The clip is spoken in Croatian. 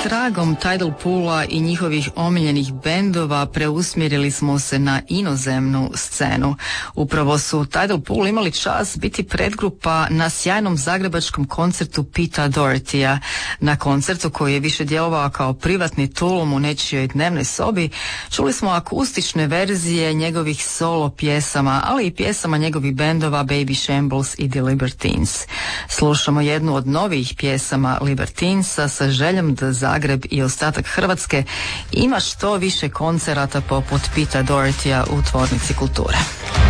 Tragom Tidal Poola i njihovih omiljenih bendova preusmjerili smo se na inozemnu scenu. Upravo su Tidal Pool imali čast biti predgrupa na sjajnom zagrebačkom koncertu Peta Dohertya. Na koncertu koji je više djelovao kao privatni tulum u nečijoj dnevnoj sobi, čuli smo akustične verzije njegovih solo pjesama, ali i pjesama njegovih bendova Baby Shambles i The Libertines. Slušamo jednu od novih pjesama Libertinesa sa željom da Zagreb i ostatak Hrvatske ima što više koncerata poput Peta Dohertya u Tvornici kulture.